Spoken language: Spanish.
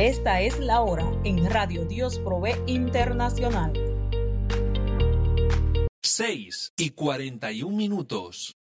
Esta es la hora en Radio Dios Provee Internacional. 6:41.